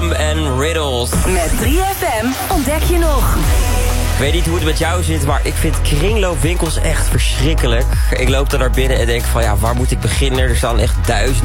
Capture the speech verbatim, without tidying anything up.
Numb en Riddles. Met drie F M ontdek je nog. Ik weet niet hoe het met jou zit, maar ik vind kringloopwinkels echt verschrikkelijk. Ik loop er naar binnen en denk van, ja, waar moet ik beginnen? Er staan echt duizend